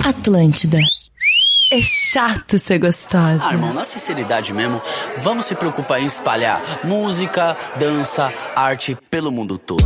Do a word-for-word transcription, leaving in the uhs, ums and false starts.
Atlântida. É chato ser gostosa. Ah, irmão, na sinceridade mesmo, vamos se preocupar em espalhar música, dança, arte pelo mundo todo.